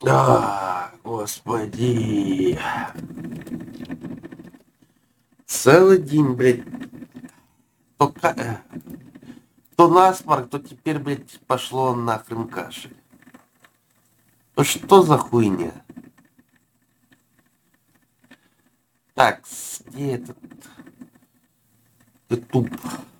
Господи. Целый день, блядь, то насморк, то теперь, блядь, пошло нахрен кашель. Ну что за хуйня? Так, где этот YouTube?